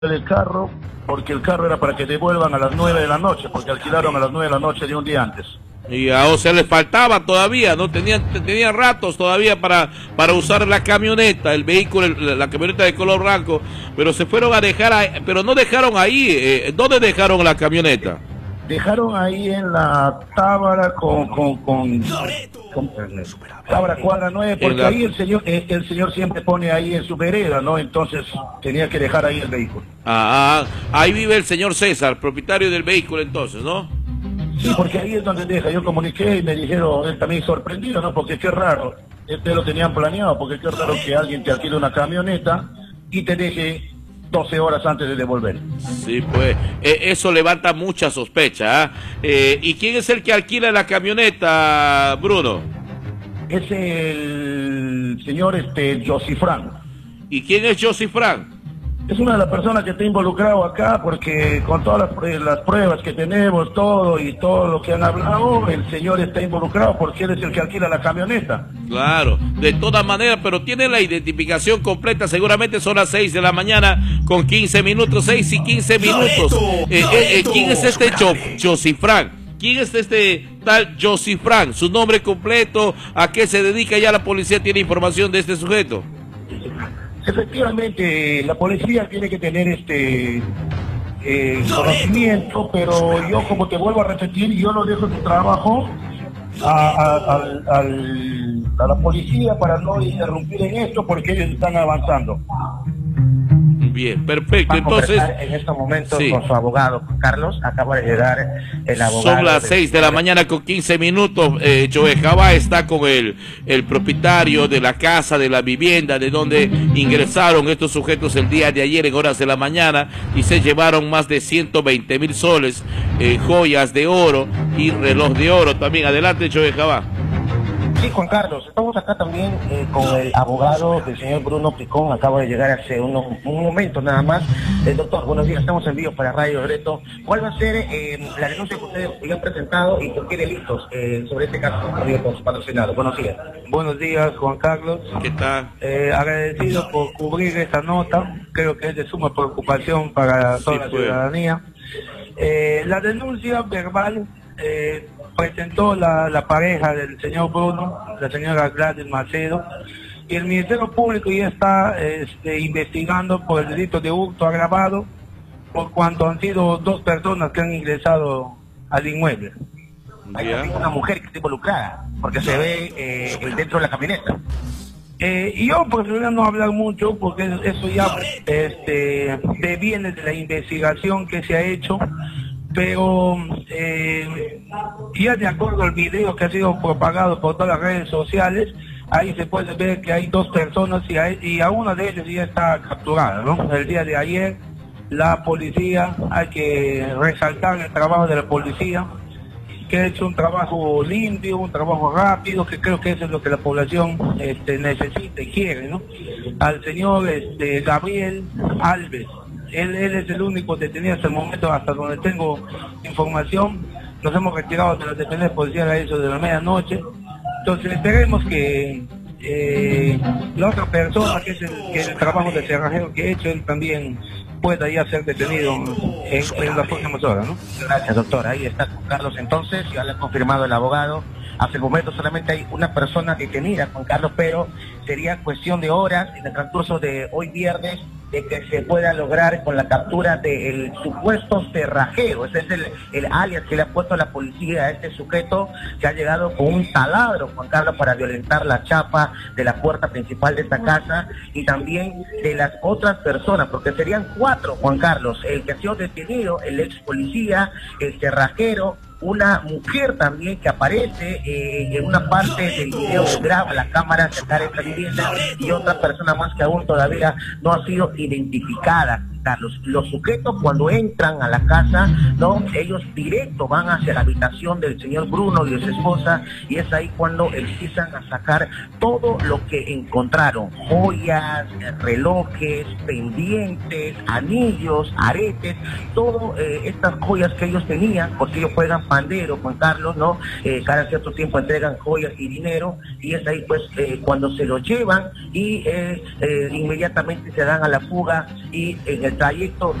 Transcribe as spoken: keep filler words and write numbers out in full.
el carro, porque el carro era para que devuelvan a las nueve de la noche, porque alquilaron a las nueve de la noche de un día antes. Y a, o sea, les faltaba todavía, ¿no? Tenían, tenían ratos todavía para, para usar la camioneta, el vehículo, el, la camioneta de color blanco, pero se fueron a dejar, ahí, pero no dejaron ahí. Eh, ¿Dónde dejaron la camioneta? Dejaron ahí en la Tábara con, con, con, con Tábara Cuadra nueve, porque la... ahí el señor, el, el señor siempre pone ahí en su vereda, ¿no? Entonces tenía que dejar ahí el vehículo. Ah, ah, ahí vive el señor César, propietario del vehículo entonces, ¿no? Sí, porque ahí es donde deja. Yo comuniqué y me dijeron, él también sorprendido, ¿no? Porque qué raro, este lo tenían planeado, porque qué raro que alguien te alquile una camioneta y te deje doce horas antes de devolver. Sí, pues, eh, eso levanta mucha sospecha, ¿eh? Eh, ¿Y quién es el que alquila la camioneta, Bruno? Es el señor este, Josifran. ¿Y quién es Josifran? Es una de las personas que está involucrado acá, porque con todas las, las pruebas que tenemos, todo y todo lo que han hablado, el señor está involucrado porque él es el que alquila la camioneta. Claro, de todas maneras, pero tiene la identificación completa, seguramente son las seis de la mañana con quince minutos, seis y quince minutos. Eh, eh, eh, ¿Quién es este Josifran? ¿Quién es este tal Josifran? Su nombre completo, a qué se dedica, ya la policía tiene información de este sujeto. Efectivamente, la policía tiene que tener este eh, conocimiento, pero yo, como te vuelvo a repetir, yo no dejo tu trabajo a, a, a, a, a la policía para no interrumpir en esto, porque ellos están avanzando. Bien, perfecto. Vamos Entonces, a en estos momentos sí. con su abogado, Carlos, acaba de llegar el abogado. Son las seis de la mañana con quince minutos. Eh, Joe Jabá está con el, el propietario de la casa, de la vivienda, de donde ingresaron estos sujetos el día de ayer en horas de la mañana y se llevaron más de ciento veinte mil soles, eh, joyas de oro y reloj de oro también. Adelante, Joe Jabá. Sí, Juan Carlos, estamos acá también eh, con el abogado del señor Bruno Picón, acaba de llegar hace unos, un momento nada más. Eh, doctor, buenos días, estamos en vivo para Radio Loreto. ¿Cuál va a ser eh, la denuncia que ustedes ya han presentado y por qué delitos eh, sobre este caso con su patrocinado? Buenos días. Buenos días, Juan Carlos. ¿Qué tal? Eh, agradecido por cubrir esta nota, creo que es de suma preocupación para toda sí, la pues. ciudadanía. Eh, la denuncia verbal eh, presentó la, la pareja del señor Bruno, la señora Gladys Macedo, y el Ministerio Público ya está este, investigando por el delito de hurto agravado, por cuanto han sido dos personas que han ingresado al inmueble. Hay una mujer que está involucrada, porque se ve eh, dentro de la camioneta. Eh, y yo preferiría no hablar mucho, porque eso ya este, deviene de la investigación que se ha hecho, pero eh, ya de acuerdo al video que ha sido propagado por todas las redes sociales, ahí se puede ver que hay dos personas y a, y a una de ellas ya está capturada, ¿no? El día de ayer la policía, hay que resaltar el trabajo de la policía, que ha hecho un trabajo limpio, un trabajo rápido, que creo que eso es lo que la población este, necesita y quiere, ¿no? Al señor este, Gabriel Alves. Él, él es el único detenido hasta el momento, hasta donde tengo información. Nos hemos retirado de las dependencias policiales a eso de la medianoche. Entonces esperemos que eh, la otra persona, que es el, que es el trabajo de cerrajero que he hecho, él también pueda ya ser detenido en, en las próximas horas, ¿no? Gracias, doctor. Ahí está Carlos entonces, ya le ha confirmado el abogado. Hasta el momento solamente hay una persona detenida, Juan Carlos, pero sería cuestión de horas en el transcurso de hoy viernes de que se pueda lograr con la captura del supuesto cerrajero. Ese es el, el alias que le ha puesto la policía a este sujeto que ha llegado con un taladro, Juan Carlos, para violentar la chapa de la puerta principal de esta casa y también de las otras personas, porque serían cuatro, Juan Carlos, el que ha sido detenido, el ex policía, el cerrajero, una mujer también que aparece eh, en una parte del video que graba la cámara cerca de esta vivienda y otra persona más que aún todavía no ha sido identificada. Carlos, los sujetos cuando entran a la casa, no, ellos directo van hacia la habitación del señor Bruno y de su esposa y es ahí cuando empiezan a sacar todo lo que encontraron, joyas, relojes, pendientes, anillos, aretes, todo eh, estas joyas que ellos tenían, porque ellos juegan pandero, Juan Carlos, no, eh, cada cierto tiempo entregan joyas y dinero y es ahí pues eh, cuando se lo llevan y eh, eh, inmediatamente se dan a la fuga y en el el trayecto